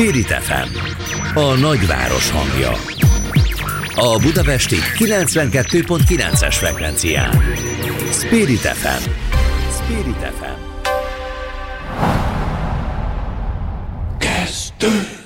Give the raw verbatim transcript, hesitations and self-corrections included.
Spirit ef em, a nagyváros hangja. A budapesti kilencvenkettő pont kilences frekvencián. Spirit ef em. Spirit ef em. Kezdő!